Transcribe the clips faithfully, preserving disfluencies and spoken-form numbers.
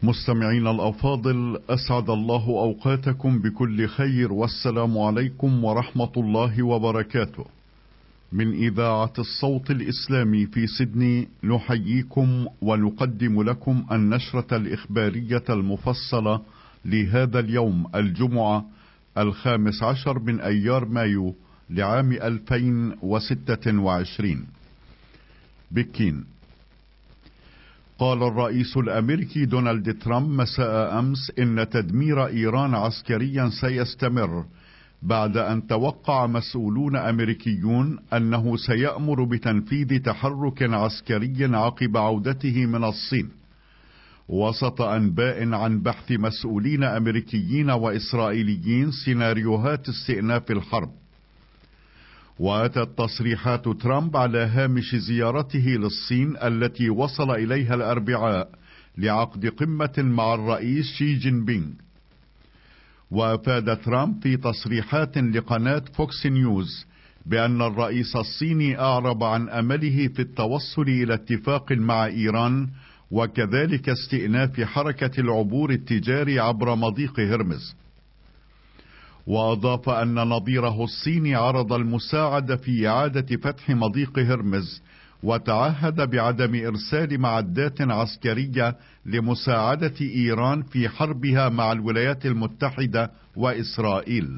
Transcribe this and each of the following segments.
مستمعين الأفاضل، أسعد الله أوقاتكم بكل خير، والسلام عليكم ورحمة الله وبركاته. من إذاعة الصوت الإسلامي في سيدني نحييكم ونقدم لكم النشرة الإخبارية المفصلة لهذا اليوم الجمعة الخامس عشر من أيار مايو لعام ألفين وستة وعشرين. بكين. قال الرئيس الأمريكي دونالد ترامب مساء أمس إن تدمير إيران عسكريا سيستمر بعد أن توقع مسؤولون أمريكيون أنه سيأمر بتنفيذ تحرك عسكري عقب عودته من الصين، وسط أنباء عن بحث مسؤولين أمريكيين وإسرائيليين سيناريوهات استئناف الحرب. وأتت تصريحات ترامب على هامش زيارته للصين التي وصل إليها الأربعاء لعقد قمة مع الرئيس شي جين بينغ. وأفاد ترامب في تصريحات لقناة فوكس نيوز بأن الرئيس الصيني أعرب عن أمله في التوصل إلى اتفاق مع إيران، وكذلك استئناف حركة العبور التجاري عبر مضيق هرمز. وأضاف أن نظيره الصيني عرض المساعدة في إعادة فتح مضيق هرمز، وتعهد بعدم إرسال معدات عسكرية لمساعدة إيران في حربها مع الولايات المتحدة وإسرائيل.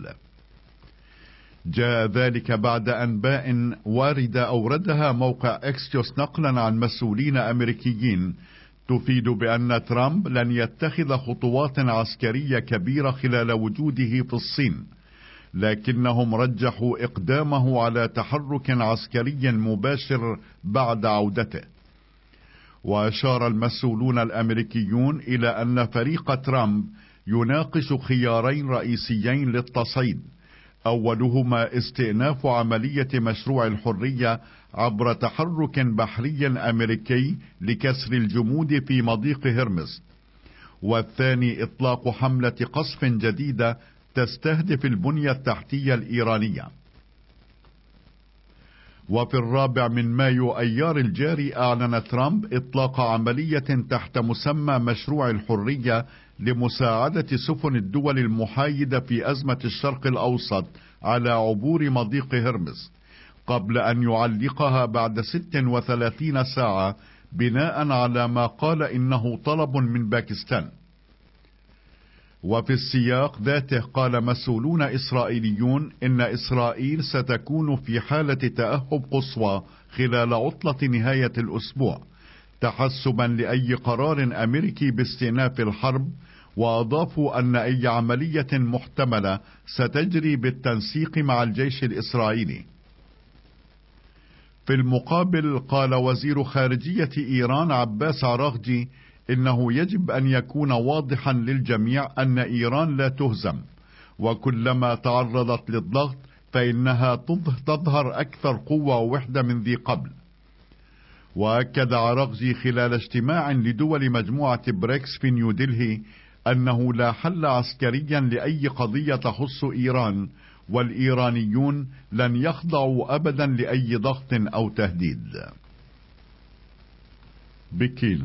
جاء ذلك بعد أنباء واردة أوردها موقع إكسيوس نقلا عن مسؤولين أمريكيين تفيد بأن ترامب لن يتخذ خطوات عسكرية كبيرة خلال وجوده في الصين، لكنهم رجحوا إقدامه على تحرك عسكري مباشر بعد عودته. وأشار المسؤولون الأمريكيون إلى أن فريق ترامب يناقش خيارين رئيسيين للتصعيد، أولهما استئناف عملية مشروع الحرية عبر تحرك بحري أمريكي لكسر الجمود في مضيق هرمز، والثاني إطلاق حملة قصف جديدة تستهدف البنية التحتية الإيرانية. وفي الرابع من مايو أيار الجاري أعلن ترامب إطلاق عملية تحت مسمى مشروع الحرية لمساعدة سفن الدول المحايدة في أزمة الشرق الأوسط على عبور مضيق هرمز، قبل أن يعلقها بعد ست وثلاثين ساعة بناء على ما قال إنه طلب من باكستان. وفي السياق ذاته قال مسؤولون إسرائيليون إن إسرائيل ستكون في حالة تأهب قصوى خلال عطلة نهاية الأسبوع تحسبا لأي قرار أمريكي باستئناف الحرب، وأضافوا أن أي عملية محتملة ستجري بالتنسيق مع الجيش الإسرائيلي. في المقابل قال وزير خارجية إيران عباس عراغجي إنه يجب أن يكون واضحا للجميع أن إيران لا تهزم، وكلما تعرضت للضغط فإنها تظهر أكثر قوة ووحدة من ذي قبل. وأكد عراغجي خلال اجتماع لدول مجموعة بريكس في نيودلهي أنه لا حل عسكريا لأي قضية تخص إيران، والإيرانيون لن يخضعوا أبدا لأي ضغط أو تهديد. بكين.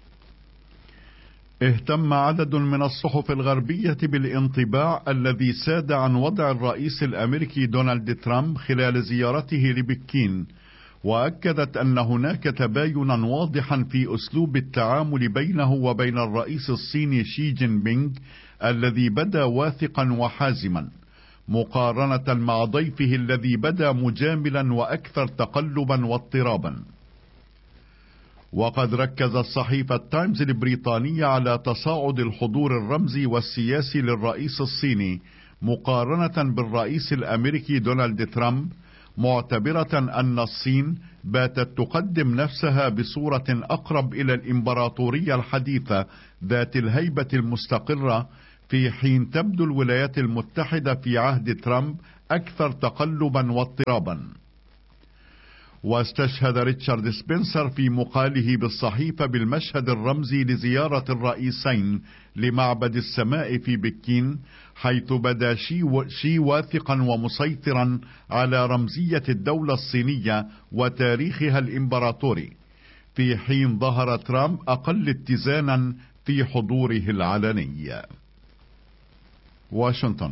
اهتم عدد من الصحف الغربية بالانطباع الذي ساد عن وضع الرئيس الأمريكي دونالد ترامب خلال زيارته لبكين، وأكدت أن هناك تباينا واضحا في أسلوب التعامل بينه وبين الرئيس الصيني شي جين بينغ الذي بدا واثقا وحازما، مقارنة مع ضيفه الذي بدا مجاملا وأكثر تقلبا واضطرابا. وقد ركزت صحيفة تايمز البريطانية على تصاعد الحضور الرمزي والسياسي للرئيس الصيني مقارنة بالرئيس الأمريكي دونالد ترامب، معتبرة أن الصين باتت تقدم نفسها بصورة أقرب إلى الإمبراطورية الحديثة ذات الهيبة المستقرة، في حين تبدو الولايات المتحدة في عهد ترامب أكثر تقلبا واضطرابا. واستشهد ريتشارد سبنسر في مقاله بالصحيفة بالمشهد الرمزي لزيارة الرئيسين لمعبد السماء في بكين، حيث بدا شي واثقا ومسيطرا على رمزية الدولة الصينية وتاريخها الإمبراطوري، في حين ظهر ترامب أقل اتزانا في حضوره العلني. واشنطن.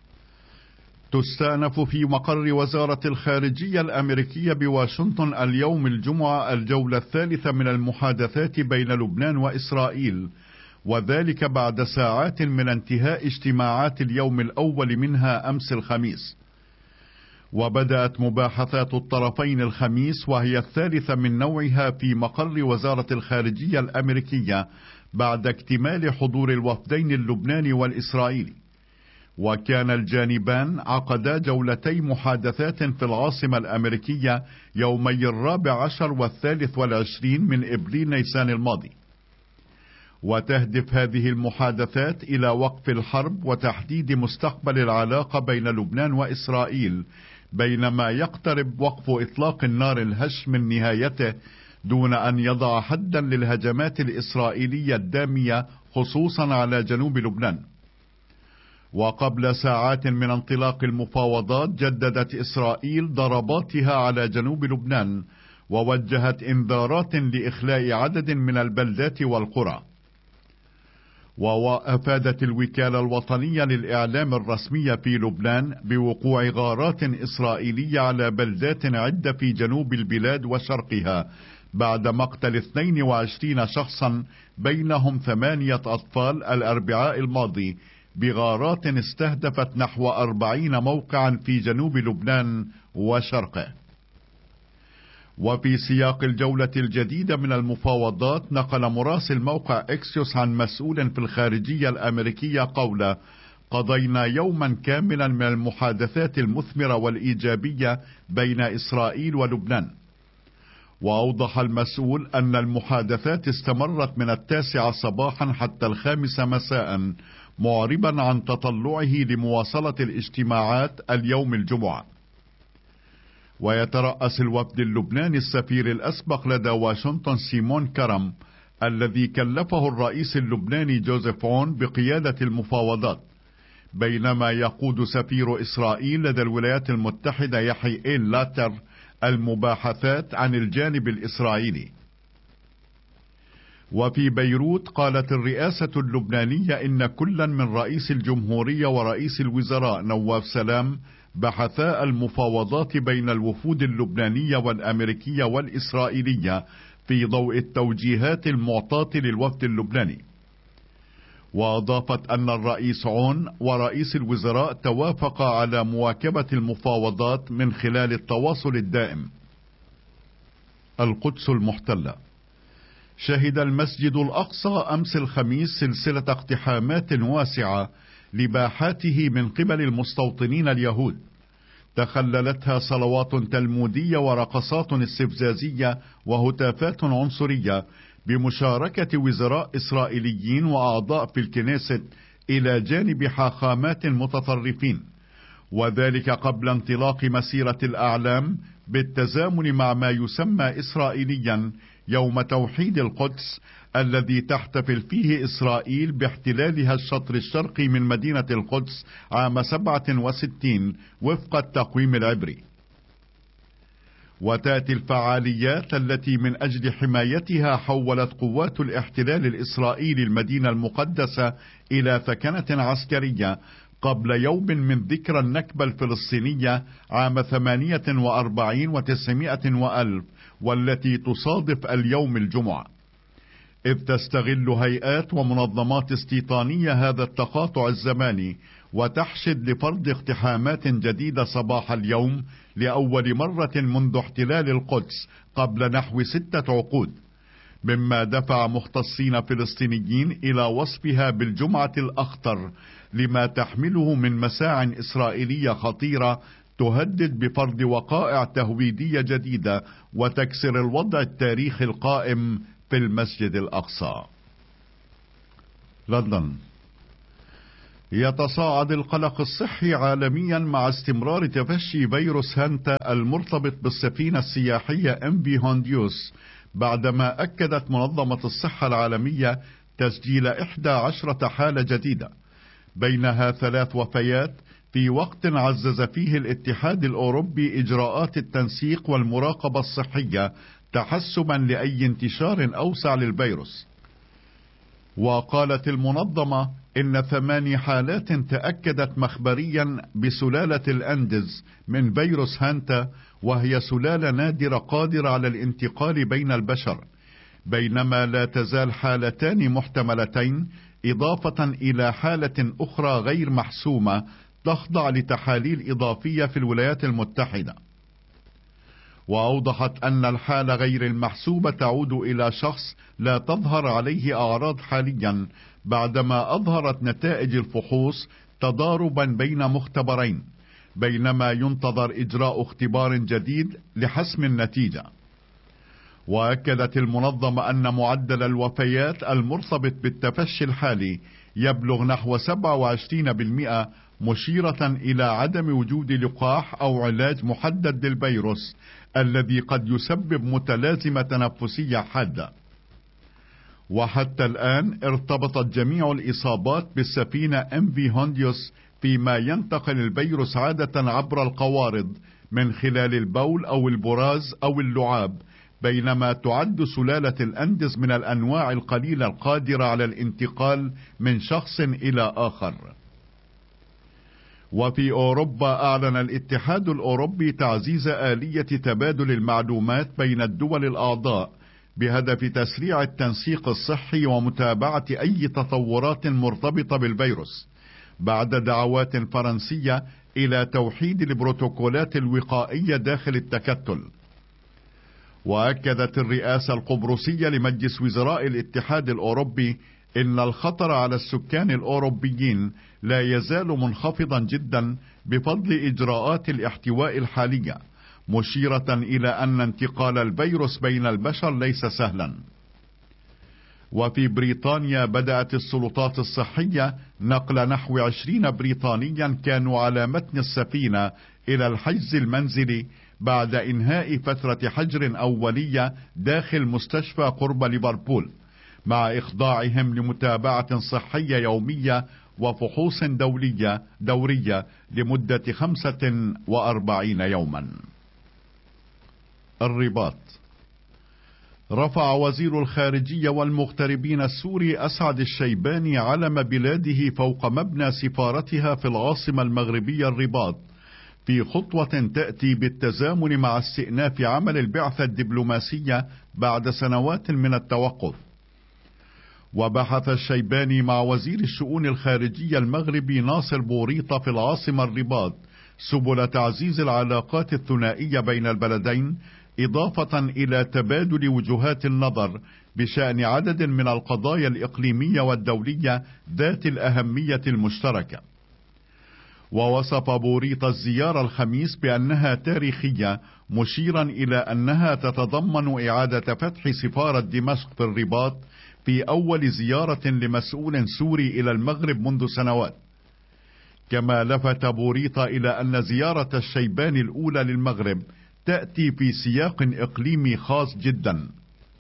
تستأنف في مقر وزارة الخارجية الأمريكية بواشنطن اليوم الجمعة الجولة الثالثة من المحادثات بين لبنان وإسرائيل، وذلك بعد ساعات من انتهاء اجتماعات اليوم الأول منها أمس الخميس. وبدأت مباحثات الطرفين الخميس، وهي الثالثة من نوعها في مقر وزارة الخارجية الأمريكية بعد اكتمال حضور الوفدين اللبناني والإسرائيلي. وكان الجانبان عقدا جولتي محادثات في العاصمة الأمريكية يومي الرابع عشر والثالث والعشرين من إبريل نيسان الماضي. وتهدف هذه المحادثات إلى وقف الحرب وتحديد مستقبل العلاقة بين لبنان وإسرائيل، بينما يقترب وقف إطلاق النار الهش من نهايته دون أن يضع حدا للهجمات الإسرائيلية الدامية خصوصا على جنوب لبنان. وقبل ساعات من انطلاق المفاوضات جددت إسرائيل ضرباتها على جنوب لبنان، ووجهت إنذارات لإخلاء عدد من البلدات والقرى. وأفادت الوكالة الوطنية للإعلام الرسمية في لبنان بوقوع غارات إسرائيلية على بلدات عدة في جنوب البلاد وشرقها بعد مقتل اثنين وعشرين شخصا بينهم ثمانية أطفال الأربعاء الماضي بغارات استهدفت نحو أربعين موقعا في جنوب لبنان وشرقه. وفي سياق الجولة الجديدة من المفاوضات نقل مراسل موقع إكسيوس عن مسؤول في الخارجية الأمريكية قوله: قضينا يوما كاملا من المحادثات المثمرة والإيجابية بين إسرائيل ولبنان. وأوضح المسؤول أن المحادثات استمرت من التاسعة صباحا حتى الخامسة مساء، معربا عن تطلعه لمواصلة الاجتماعات اليوم الجمعة. ويترأس الوفد اللبناني السفير الأسبق لدى واشنطن سيمون كرم، الذي كلفه الرئيس اللبناني جوزيف عون بقيادة المفاوضات، بينما يقود سفير إسرائيل لدى الولايات المتحدة يحيى إيل لاتر المباحثات عن الجانب الإسرائيلي. وفي بيروت قالت الرئاسة اللبنانية إن كلا من رئيس الجمهورية ورئيس الوزراء نواف سلام بحثا المفاوضات بين الوفود اللبنانية والأمريكية والإسرائيلية في ضوء التوجيهات المعطاة للوفد اللبناني. وأضافت أن الرئيس عون ورئيس الوزراء توافقا على مواكبة المفاوضات من خلال التواصل الدائم. القدس المحتلة. شهد المسجد الأقصى أمس الخميس سلسلة اقتحامات واسعة لباحاته من قبل المستوطنين اليهود، تخللتها صلوات تلمودية ورقصات استفزازية وهتافات عنصرية بمشاركة وزراء إسرائيليين وأعضاء في الكنيست إلى جانب حاخامات متطرفين، وذلك قبل انطلاق مسيرة الأعلام بالتزامن مع ما يسمى إسرائيليا يوم توحيد القدس، الذي تحتفل فيه إسرائيل باحتلالها الشطر الشرقي من مدينة القدس عام سبعة وستين وفق التقويم العبري. وتأتي الفعاليات التي من أجل حمايتها حولت قوات الاحتلال الإسرائيلي المدينة المقدسة إلى ثكنة عسكرية قبل يوم من ذكرى النكبة الفلسطينية عام ثمانية وأربعين وتسعمائة وألف، والتي تصادف اليوم الجمعة، إذ تستغل هيئات ومنظمات استيطانية هذا التقاطع الزماني وتحشد لفرض اقتحامات جديدة صباح اليوم لأول مرة منذ احتلال القدس قبل نحو ستة عقود، مما دفع مختصين فلسطينيين إلى وصفها بالجمعة الأخطر لما تحمله من مساع إسرائيلية خطيرة تهدد بفرض وقائع تهويدية جديدة وتكسر الوضع التاريخي القائم في المسجد الأقصى. لندن. يتصاعد القلق الصحي عالميا مع استمرار تفشي فيروس هانتا المرتبط بالسفينة السياحية ام في هونديوس، بعدما أكدت منظمة الصحة العالمية تسجيل إحدى عشرة حالة جديدة، بينها ثلاث وفيات، في وقت عزز فيه الاتحاد الأوروبي إجراءات التنسيق والمراقبة الصحية تحسبا لأي انتشار أوسع للفيروس. وقالت المنظمة إن ثماني حالات تأكدت مخبريا بسلالة الأندز من فيروس هانتا، وهي سلالة نادرة قادرة على الانتقال بين البشر، بينما لا تزال حالتان محتملتين إضافة إلى حالة أخرى غير محسومة تخضع لتحاليل إضافية في الولايات المتحدة. وأوضحت أن الحالة غير المحسوبة تعود إلى شخص لا تظهر عليه أعراض حاليا، بعدما أظهرت نتائج الفحوص تضاربا بين مختبرين، بينما ينتظر إجراء اختبار جديد لحسم النتيجة. وأكدت المنظمة أن معدل الوفيات المرتبط بالتفشي الحالي يبلغ نحو سبعة وعشرين بالمئة، مشيرة إلى عدم وجود لقاح أو علاج محدد للفيروس الذي قد يسبب متلازمة تنفسية حادة. وحتى الآن ارتبطت جميع الإصابات بالسفينة إم في هونديوس، فيما ينتقل الفيروس عادة عبر القوارض من خلال البول أو البراز أو اللعاب، بينما تعد سلالة الأندز من الأنواع القليلة القادرة على الانتقال من شخص إلى آخر. وفي أوروبا أعلن الاتحاد الأوروبي تعزيز آلية تبادل المعلومات بين الدول الأعضاء بهدف تسريع التنسيق الصحي ومتابعة أي تطورات مرتبطة بالفيروس، بعد دعوات فرنسية إلى توحيد البروتوكولات الوقائية داخل التكتل. وأكدت الرئاسة القبرصية لمجلس وزراء الاتحاد الأوروبي إن الخطر على السكان الأوروبيين لا يزال منخفضا جدا بفضل إجراءات الاحتواء الحالية، مشيرة إلى أن انتقال الفيروس بين البشر ليس سهلا. وفي بريطانيا بدأت السلطات الصحية نقل نحو عشرين بريطانيا كانوا على متن السفينة إلى الحجز المنزلي بعد إنهاء فترة حجر أولية داخل مستشفى قرب ليفربول، مع إخضاعهم لمتابعة صحية يومية وفحوص دولية دورية لمدة خمسة وأربعين يوما. الرباط. رفع وزير الخارجية والمغتربين السوري أسعد الشيباني علم بلاده فوق مبنى سفارتها في العاصمة المغربية الرباط، في خطوة تأتي بالتزامن مع استئناف عمل البعثة الدبلوماسية بعد سنوات من التوقف. وبحث الشيباني مع وزير الشؤون الخارجية المغربي ناصر بوريطة في العاصمة الرباط سبل تعزيز العلاقات الثنائية بين البلدين، إضافة إلى تبادل وجهات النظر بشأن عدد من القضايا الإقليمية والدولية ذات الأهمية المشتركة. ووصف بوريطة الزيارة الخميس بأنها تاريخية، مشيرا إلى أنها تتضمن إعادة فتح سفارة دمشق في الرباط في أول زيارة لمسؤول سوري إلى المغرب منذ سنوات. كما لفت بوريطة إلى أن زيارة الشيباني الأولى للمغرب تأتي في سياق إقليمي خاص جدا.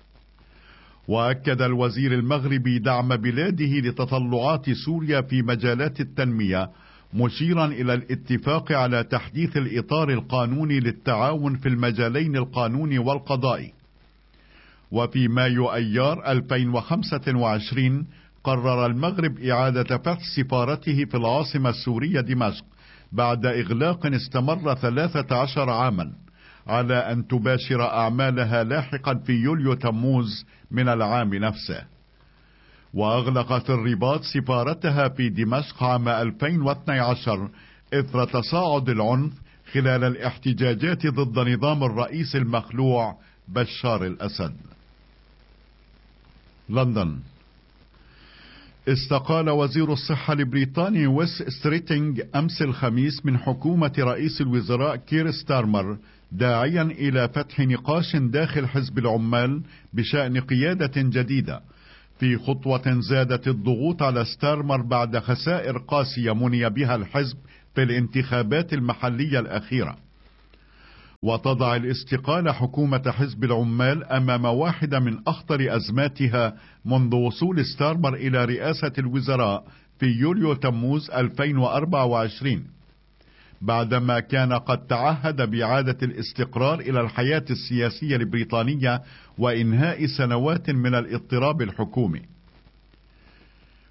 وأكد الوزير المغربي دعم بلاده لتطلعات سوريا في مجالات التنمية، مشيرا إلى الاتفاق على تحديث الإطار القانوني للتعاون في المجالين القانوني والقضائي. وفي مايو أيار ألفين وخمسة وعشرين قرر المغرب إعادة فتح سفارته في العاصمة السورية دمشق بعد إغلاق استمر ثلاثة عشر عاما، على أن تباشر أعمالها لاحقا في يوليو تموز من العام نفسه. وأغلقت الرباط سفارتها في دمشق عام ألفين واثني عشر إثر تصاعد العنف خلال الاحتجاجات ضد نظام الرئيس المخلوع بشار الأسد. لندن. استقال وزير الصحة البريطاني ويس ستريتينج أمس الخميس من حكومة رئيس الوزراء كير ستارمر، داعيا إلى فتح نقاش داخل حزب العمال بشأن قيادة جديدة، في خطوة زادت الضغوط على ستارمر بعد خسائر قاسية مني بها الحزب في الانتخابات المحلية الأخيرة. وتضع الاستقالة حكومة حزب العمال أمام واحدة من أخطر أزماتها منذ وصول ستارمر إلى رئاسة الوزراء في يوليو تموز ألفين وأربعة وعشرين، بعدما كان قد تعهد بإعادة الاستقرار إلى الحياة السياسية البريطانية وإنهاء سنوات من الاضطراب الحكومي.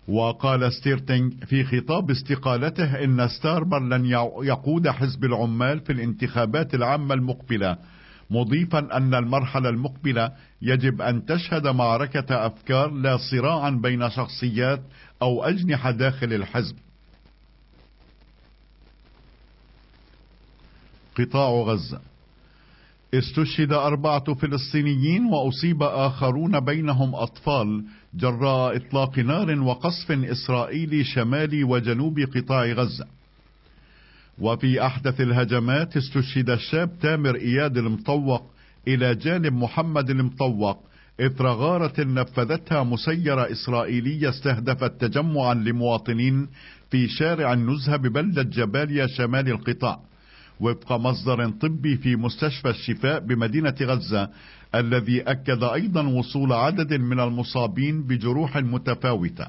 وقال ستيرتينغ في خطاب استقالته إن ستارمر لن يقود حزب العمال في الانتخابات العامة المقبلة، مضيفا أن المرحلة المقبلة يجب أن تشهد معركة أفكار لا صراعا بين شخصيات أو أجنحة داخل الحزب. قطاع غزة: استشهد أربعة فلسطينيين وأصيب آخرون بينهم أطفال جراء إطلاق نار وقصف إسرائيلي شمالي وجنوب قطاع غزة. وفي أحدث الهجمات استشهد الشاب تامر إياد المطوق إلى جانب محمد المطوق إثر غارة نفذتها مسيرة إسرائيلية استهدفت تجمعا لمواطنين في شارع النزهة ببلدة جباليا شمال القطاع، وفق مصدر طبي في مستشفى الشفاء بمدينة غزة، الذي أكد أيضا وصول عدد من المصابين بجروح متفاوتة.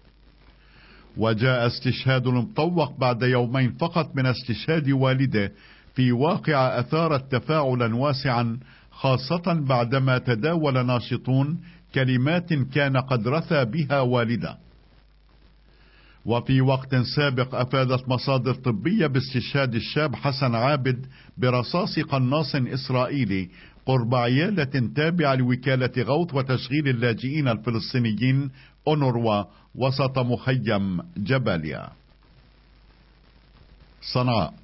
وجاء استشهاد المطوق بعد يومين فقط من استشهاد والده في واقعة أثارت تفاعلا واسعا، خاصة بعدما تداول ناشطون كلمات كان قد رثى بها والده. وفي وقت سابق أفادت مصادر طبية باستشهاد الشاب حسن عابد برصاص قناص إسرائيلي قرب عيادة تابعة لوكالة غوث وتشغيل اللاجئين الفلسطينيين أونروا وسط مخيم جباليا. صنعاء: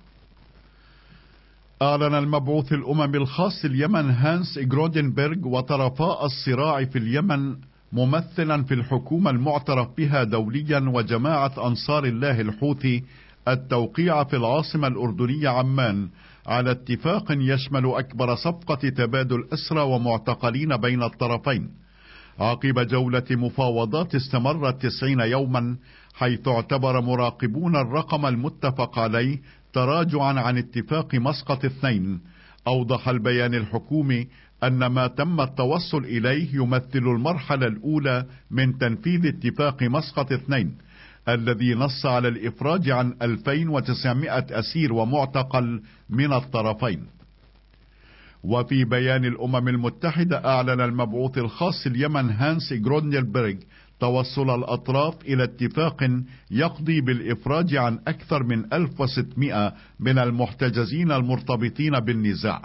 أعلن المبعوث الأممي الخاص اليمن هانس جرودنبرغ وطرفاء الصراع في اليمن ممثلا في الحكومة المعترف بها دوليا وجماعة أنصار الله الحوثي التوقيع في العاصمة الأردنية عمان على اتفاق يشمل أكبر صفقة تبادل أسرى ومعتقلين بين الطرفين، عقب جولة مفاوضات استمرت تسعين يوما، حيث اعتبر مراقبون الرقم المتفق عليه تراجعا عن اتفاق مسقط اثنين. أوضح البيان الحكومي أن ما تم التوصل إليه يمثل المرحلة الأولى من تنفيذ اتفاق مسقط اثنين، الذي نص على الإفراج عن ألفين وتسعمائة أسير ومعتقل من الطرفين. وفي بيان الأمم المتحدة أعلن المبعوث الخاص اليمن هانس جرودنبرغ توصل الأطراف إلى اتفاق يقضي بالإفراج عن أكثر من ألف وستمائة من المحتجزين المرتبطين بالنزاع.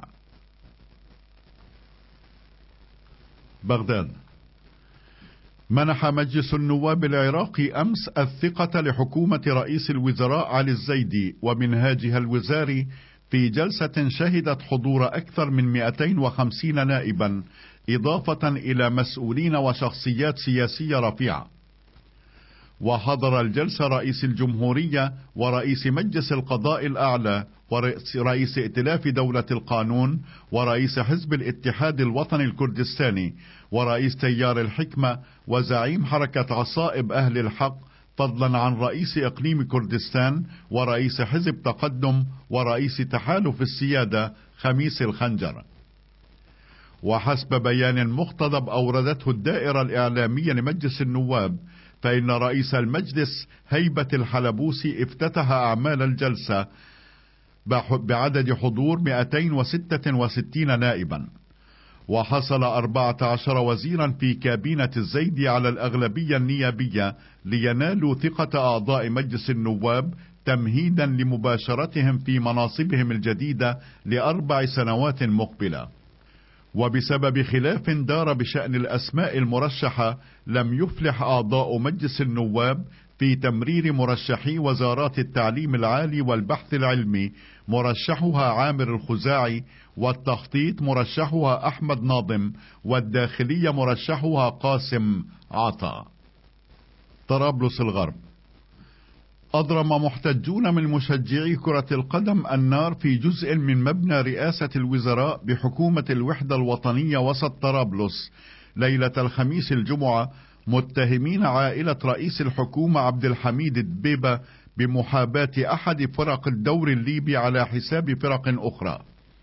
بغداد: منح مجلس النواب العراقي أمس الثقة لحكومة رئيس الوزراء علي الزيدي ومنهاجها الوزاري في جلسة شهدت حضور أكثر من مئتين وخمسين نائبا، إضافة إلى مسؤولين وشخصيات سياسية رفيعة. وحضر الجلسة رئيس الجمهورية ورئيس مجلس القضاء الأعلى ورئيس ائتلاف دولة القانون ورئيس حزب الاتحاد الوطني الكردستاني ورئيس تيار الحكمة وزعيم حركة عصائب أهل الحق، فضلا عن رئيس إقليم كردستان ورئيس حزب تقدم ورئيس تحالف السيادة خميس الخنجر. وحسب بيان مقتضب أوردته الدائرة الإعلامية لمجلس النواب، فإن رئيس المجلس هيبة الحلبوسي افتتح أعمال الجلسة بعدد حضور مئتين وستة وستين نائبا. وحصل أربعة عشر وزيرا في كابينة الزيدي على الأغلبية النيابية لينالوا ثقة أعضاء مجلس النواب تمهيدا لمباشرتهم في مناصبهم الجديدة لأربع سنوات مقبلة. وبسبب خلاف دار بشأن الأسماء المرشحة، لم يفلح أعضاء مجلس النواب في تمرير مرشحي وزارات التعليم العالي والبحث العلمي مرشحها عامر الخزاعي، والتخطيط مرشحها أحمد ناظم، والداخلية مرشحها قاسم عطا. طرابلس الغرب: أضرم محتجون من مشجعي كرة القدم النار في جزء من مبنى رئاسة الوزراء بحكومة الوحدة الوطنية وسط طرابلس ليلة الخميس الجمعة، متهمين عائلة رئيس الحكومة عبد الحميد الدبيبة بمحاباة أحد فرق الدوري الليبي على حساب فرق أخرى.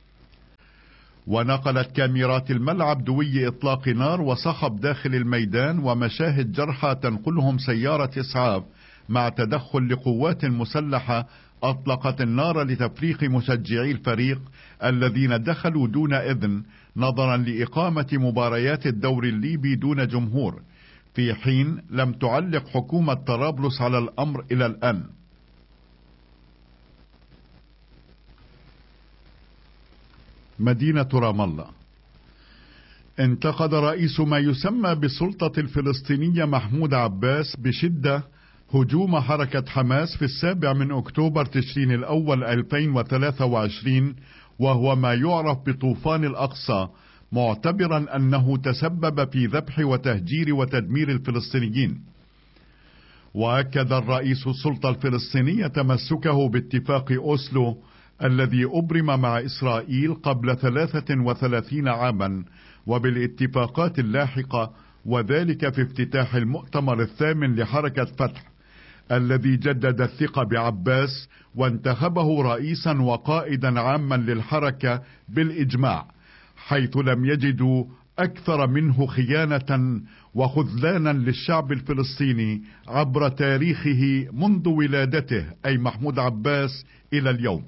ونقلت كاميرات الملعب دوي إطلاق نار وصخب داخل الميدان ومشاهد جرحى تنقلهم سيارة إسعاف، مع تدخل لقوات مسلحة أطلقت النار لتفريق مشجعي الفريق الذين دخلوا دون إذن، نظرا لإقامة مباريات الدوري الليبي دون جمهور، في حين لم تعلق حكومة طرابلس على الأمر إلى الآن. مدينة رام الله. انتقد رئيس ما يسمى بالسلطة الفلسطينية محمود عباس بشدة هجوم حركة حماس في السابع من أكتوبر تشرين الأول ألفين وثلاثة وعشرين، وهو ما يعرف بطوفان الأقصى، معتبرا أنه تسبب في ذبح وتهجير وتدمير الفلسطينيين. وأكد الرئيس السلطة الفلسطينية تمسكه باتفاق أوسلو الذي أبرم مع إسرائيل قبل ثلاثة وثلاثين عاما، وبالاتفاقات اللاحقة، وذلك في افتتاح المؤتمر الثامن لحركة فتح الذي جدد الثقة بعباس وانتخبه رئيسا وقائدا عاما للحركة بالإجماع، حيث لم يجدوا أكثر منه خيانة وخذلانا للشعب الفلسطيني عبر تاريخه منذ ولادته، أي محمود عباس، إلى اليوم.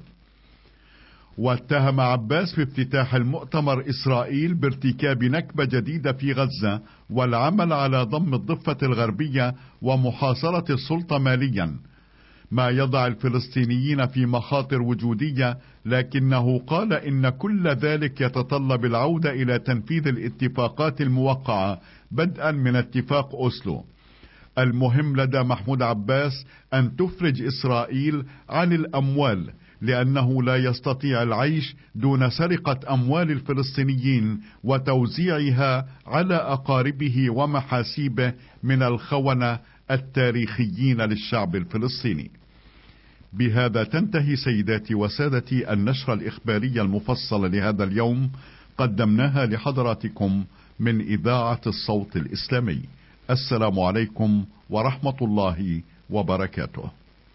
واتهم عباس في افتتاح المؤتمر إسرائيل بارتكاب نكبة جديدة في غزة والعمل على ضم الضفة الغربية ومحاصرة السلطة ماليا، ما يضع الفلسطينيين في مخاطر وجودية، لكنه قال إن كل ذلك يتطلب العودة إلى تنفيذ الاتفاقات الموقعة بدءا من اتفاق أوسلو. المهم لدى محمود عباس أن تفرج إسرائيل عن الأموال، لأنه لا يستطيع العيش دون سرقة أموال الفلسطينيين وتوزيعها على أقاربه ومحاسيبه من الخونة التاريخيين للشعب الفلسطيني. بهذا تنتهي سيداتي وسادتي النشرة الإخبارية المفصلة لهذا اليوم، قدمناها لحضراتكم من إذاعة الصوت الإسلامي. السلام عليكم ورحمة الله وبركاته.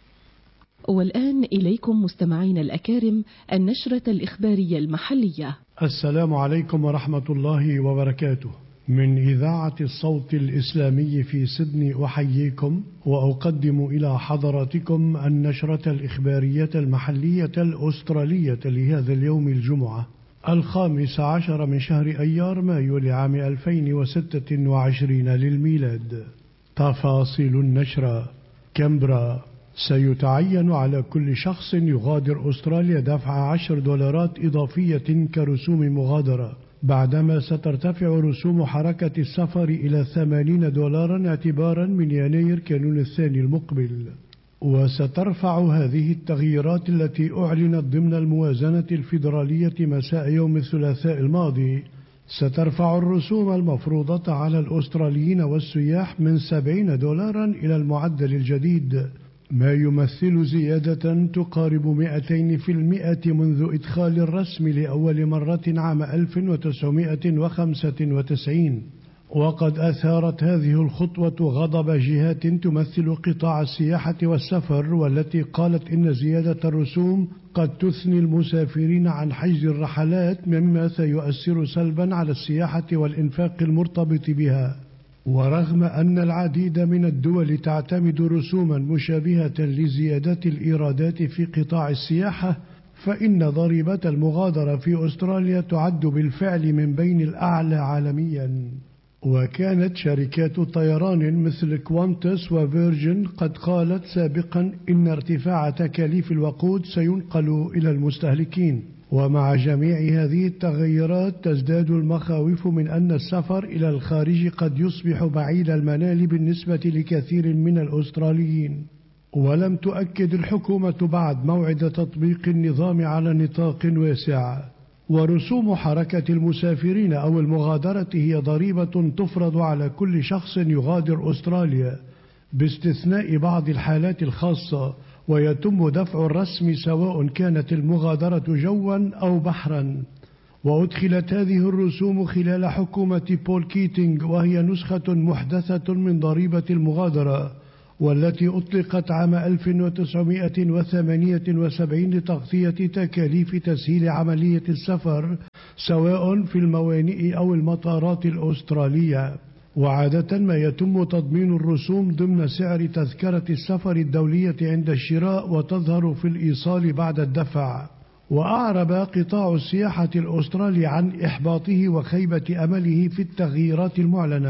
والآن إليكم مستمعين الأكارم النشرة الإخبارية المحلية. السلام عليكم ورحمة الله وبركاته. من إذاعة الصوت الإسلامي في سيدني أحييكم وأقدم إلى حضراتكم النشرة الإخبارية المحلية الأسترالية لهذا اليوم الجمعة الخامس عشر من شهر أيار مايو لعام ألفين وستة وعشرين للميلاد. تفاصيل النشرة. كامبرا: سيتعين على كل شخص يغادر أستراليا دفع عشر دولارات إضافية كرسوم مغادرة، بعدما سترتفع رسوم حركة السفر إلى ثمانين دولارا اعتبارا من يناير كانون الثاني المقبل. وسترفع هذه التغييرات التي أعلنت ضمن الموازنة الفيدرالية مساء يوم الثلاثاء الماضي، سترفع الرسوم المفروضة على الأستراليين والسياح من سبعين دولارا إلى المعدل الجديد، ما يمثل زيادة تقارب مئتين بالمئة منذ إدخال الرسم لأول مرة عام ألف وتسعمئة وخمسة وتسعين. وقد أثارت هذه الخطوة غضب جهات تمثل قطاع السياحة والسفر، والتي قالت إن زيادة الرسوم قد تثني المسافرين عن حجز الرحلات، مما سيؤثر سلبا على السياحة والإنفاق المرتبط بها. ورغم أن العديد من الدول تعتمد رسوما مشابهة لزيادة الإيرادات في قطاع السياحة، فإن ضريبة المغادرة في أستراليا تعد بالفعل من بين الأعلى عالميا. وكانت شركات طيران مثل كوانتس وفيرجن قد قالت سابقا إن ارتفاع تكاليف الوقود سينقل إلى المستهلكين. ومع جميع هذه التغيرات تزداد المخاوف من أن السفر إلى الخارج قد يصبح بعيد المنال بالنسبة لكثير من الأستراليين. ولم تؤكد الحكومة بعد موعد تطبيق النظام على نطاق واسع. ورسوم حركة المسافرين أو المغادرة هي ضريبة تفرض على كل شخص يغادر أستراليا باستثناء بعض الحالات الخاصة، ويتم دفع الرسم سواء كانت المغادرة جوا أو بحرا. وأدخلت هذه الرسوم خلال حكومة بول كيتينغ، وهي نسخة محدثة من ضريبة المغادرة، والتي أطلقت عام ألف وتسعمئة وثمانية وسبعين لتغطية تكاليف تسهيل عملية السفر سواء في الموانئ أو المطارات الأسترالية. وعادة ما يتم تضمين الرسوم ضمن سعر تذكرة السفر الدولية عند الشراء، وتظهر في الإيصال بعد الدفع. وأعرب قطاع السياحة الأسترالي عن إحباطه وخيبة أمله في التغييرات المعلنة،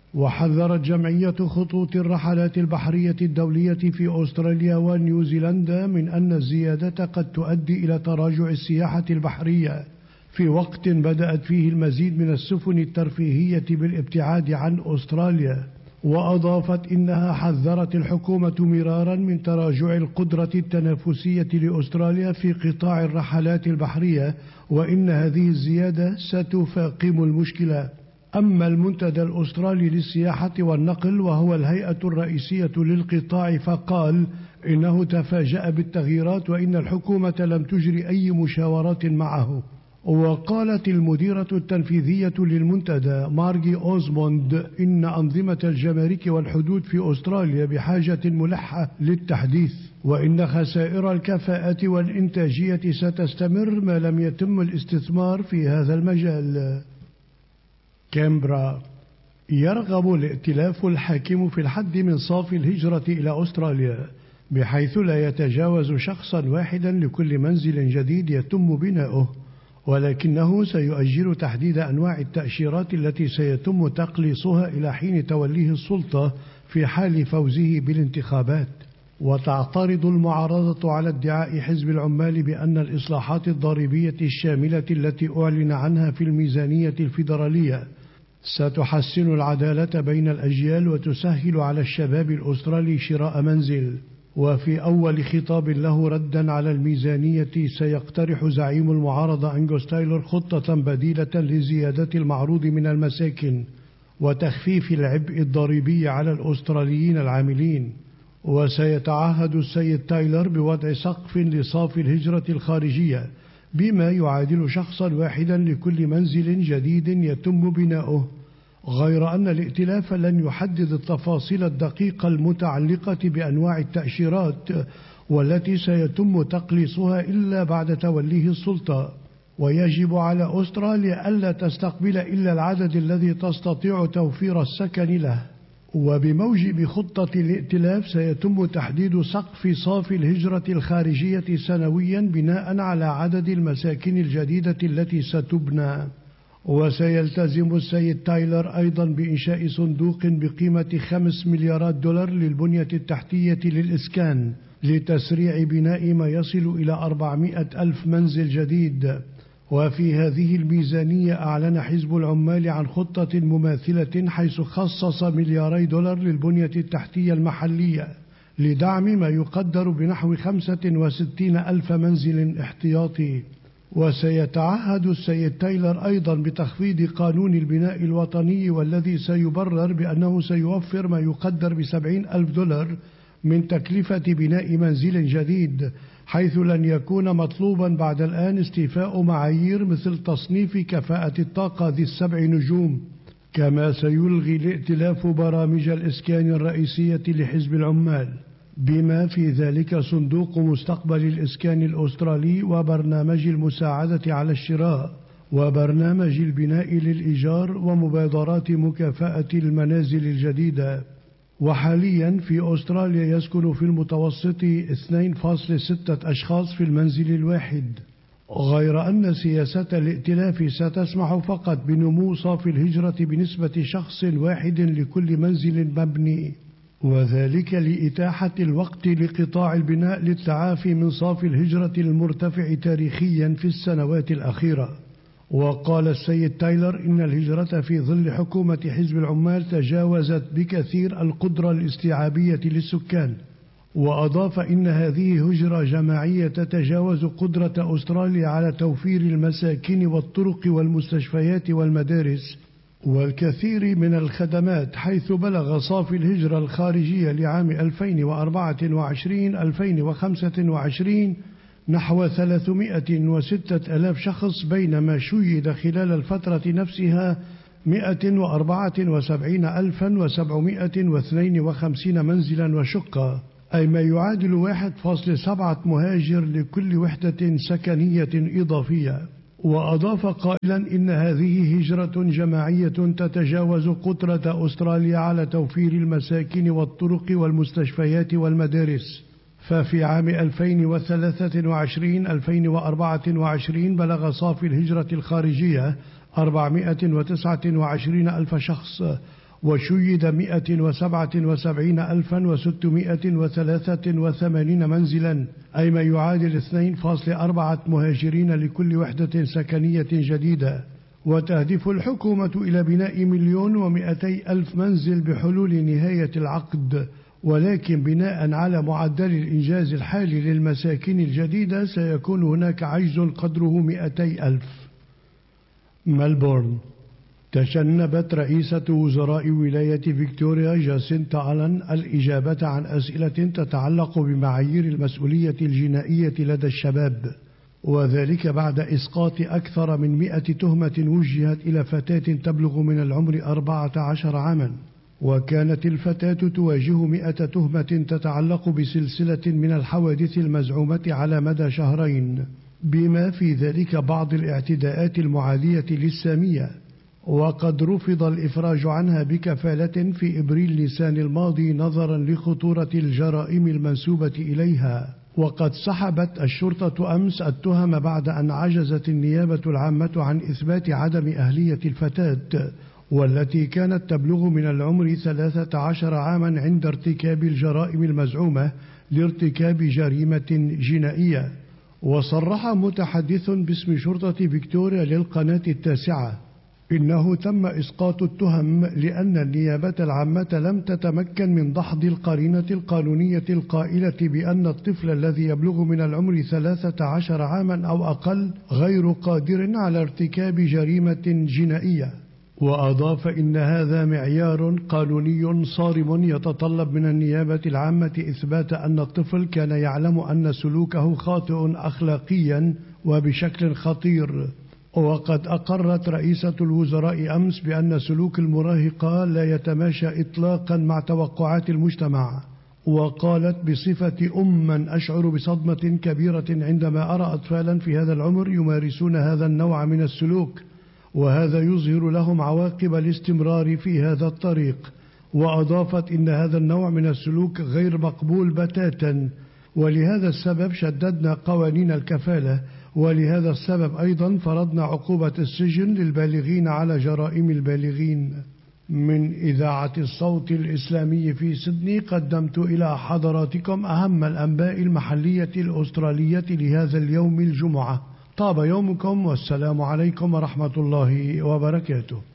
وحذرت جمعية خطوط الرحلات البحرية الدولية في أستراليا ونيوزيلندا من أن الزيادة قد تؤدي إلى تراجع السياحة البحرية في وقت بدأت فيه المزيد من السفن الترفيهية بالابتعاد عن أستراليا. وأضافت إنها حذرت الحكومة مرارا من تراجع القدرة التنافسية لأستراليا في قطاع الرحلات البحرية، وإن هذه الزيادة ستفاقم المشكلة. أما المنتدى الأسترالي للسياحة والنقل وهو الهيئة الرئيسية للقطاع فقال إنه تفاجأ بالتغييرات وإن الحكومة لم تجري أي مشاورات معه. وقالت المديرة التنفيذية للمنتدى مارغي أوزموند إن أنظمة الجمارك والحدود في أستراليا بحاجة ملحة للتحديث، وإن خسائر الكفاءة والإنتاجية ستستمر ما لم يتم الاستثمار في هذا المجال. كامبرا. يرغب الائتلاف الحاكم في الحد من صافي الهجرة إلى أستراليا بحيث لا يتجاوز شخصا واحدا لكل منزل جديد يتم بناؤه، ولكنه سيؤجل تحديد أنواع التأشيرات التي سيتم تقليصها إلى حين توليه السلطة في حال فوزه بالانتخابات. وتعترض المعارضة على ادعاء حزب العمال بأن الإصلاحات الضريبية الشاملة التي أعلن عنها في الميزانية الفيدرالية ستحسن العدالة بين الأجيال وتسهل على الشباب الأسترالي شراء منزل. وفي أول خطاب له ردا على الميزانية سيقترح زعيم المعارضة أنغوس تايلر خطة بديلة لزيادة المعروض من المساكن وتخفيف العبء الضريبي على الأستراليين العاملين. وسيتعهد السيد تايلر بوضع سقف لصافي الهجرة الخارجية بما يعادل شخصا واحدا لكل منزل جديد يتم بناؤه، غير أن الائتلاف لن يحدد التفاصيل الدقيقة المتعلقة بأنواع التأشيرات والتي سيتم تقليصها إلا بعد توليه السلطة. ويجب على أستراليا ألا تستقبل إلا العدد الذي تستطيع توفير السكن له. وبموجب خطة الائتلاف سيتم تحديد سقف صافي الهجرة الخارجية سنويا بناء على عدد المساكن الجديدة التي ستبنى. وسيلتزم السيد تايلر أيضا بإنشاء صندوق بقيمة خمس مليارات دولار للبنية التحتية للإسكان لتسريع بناء ما يصل إلى أربعمائة ألف منزل جديد. وفي هذه الميزانية أعلن حزب العمال عن خطة مماثلة حيث خصص ملياري دولار للبنية التحتية المحلية لدعم ما يقدر بنحو خمسة وستين ألف منزل احتياطي. وسيتعهد السيد تايلر أيضا بتخفيض قانون البناء الوطني والذي سيبرر بأنه سيوفر ما يقدر بسبعين ألف دولار من تكلفة بناء منزل جديد، حيث لن يكون مطلوبا بعد الآن استيفاء معايير مثل تصنيف كفاءة الطاقة ذي السبع نجوم. كما سيلغي الائتلاف برامج الإسكان الرئيسية لحزب العمال بما في ذلك صندوق مستقبل الإسكان الأسترالي وبرنامج المساعدة على الشراء وبرنامج البناء للإيجار ومبادرات مكافأة المنازل الجديدة. وحاليا في أستراليا يسكن في المتوسط اثنين فاصلة ستة أشخاص في المنزل الواحد، غير أن سياسة الائتلاف ستسمح فقط بنمو صافي الهجرة بنسبة شخص واحد لكل منزل مبني، وذلك لإتاحة الوقت لقطاع البناء للتعافي من صافي الهجرة المرتفع تاريخيا في السنوات الأخيرة. وقال السيد تايلر إن الهجرة في ظل حكومة حزب العمال تجاوزت بكثير القدرة الاستيعابية للسكان، وأضاف إن هذه هجرة جماعية تتجاوز قدرة أستراليا على توفير المساكن والطرق والمستشفيات والمدارس والكثير من الخدمات، حيث بلغ صافي الهجرة الخارجية لعام ألفين وأربعة وعشرين ألفين وخمسة وعشرين نحو ثلاثمائة وستة آلاف شخص، بينما شيد خلال الفترة نفسها مائة وأربعة وسبعين ألفا وسبعمائة واثنين وخمسين منزلا وشقة، أي ما يعادل واحد فاصلة سبعة مهاجر لكل وحدة سكنية إضافية. وأضاف قائلا إن هذه هجرة جماعية تتجاوز قدرة أستراليا على توفير المساكن والطرق والمستشفيات والمدارس. ففي عام ألفين وثلاثة وعشرين ألفين وأربعة وعشرين بلغ صافي الهجرة الخارجية أربعمائة وتسعة وعشرين ألف شخص، وشيد مئة وسبعة وسبعين ألفا وستمائة وثلاثة وثمانين منزلا، أي ما يعادل اثنين فاصلة أربعة مهاجرين لكل وحدة سكنية جديدة. وتهدف الحكومة إلى بناء مليون ومئتي ألف منزل بحلول نهاية العقد، ولكن بناء على معدل الإنجاز الحالي للمساكن الجديدة سيكون هناك عجز قدره مئتي ألف. ملبورن. تجنبت رئيسة وزراء ولاية فيكتوريا جاسينتا ألان الإجابة عن أسئلة تتعلق بمعايير المسؤولية الجنائية لدى الشباب، وذلك بعد إسقاط أكثر من مئة تهمة وجهت إلى فتاة تبلغ من العمر أربعة عشر عاما. وكانت الفتاة تواجه مئة تهمة تتعلق بسلسلة من الحوادث المزعومة على مدى شهرين، بما في ذلك بعض الاعتداءات المعادية للسامية. وقد رفض الإفراج عنها بكفالة في إبريل نيسان الماضي نظرا لخطورة الجرائم المنسوبة إليها. وقد سحبت الشرطة أمس التهم بعد أن عجزت النيابة العامة عن إثبات عدم أهلية الفتاة، والتي كانت تبلغ من العمر ثلاثة عشر عاما عند ارتكاب الجرائم المزعومة لارتكاب جريمة جنائية. وصرح متحدث باسم شرطة فيكتوريا للقناة التاسعة إنه تم إسقاط التهم لأن النيابة العامة لم تتمكن من دحض القرينة القانونية القائلة بأن الطفل الذي يبلغ من العمر ثلاثة عشر عاما أو أقل غير قادر على ارتكاب جريمة جنائية. وأضاف إن هذا معيار قانوني صارم يتطلب من النيابة العامة إثبات أن الطفل كان يعلم أن سلوكه خاطئ أخلاقيا وبشكل خطير. وقد أقرت رئيسة الوزراء أمس بأن سلوك المراهقة لا يتماشى إطلاقا مع توقعات المجتمع، وقالت بصفة أم من أشعر بصدمة كبيرة عندما أرى أطفالا في هذا العمر يمارسون هذا النوع من السلوك، وهذا يظهر لهم عواقب الاستمرار في هذا الطريق. وأضافت إن هذا النوع من السلوك غير مقبول بتاتا، ولهذا السبب شددنا قوانين الكفالة، ولهذا السبب أيضا فرضنا عقوبة السجن للبالغين على جرائم البالغين. من إذاعة الصوت الإسلامي في سيدني قدمت إلى حضراتكم أهم الأنباء المحلية الأسترالية لهذا اليوم الجمعة. طاب يومكم والسلام عليكم ورحمة الله وبركاته.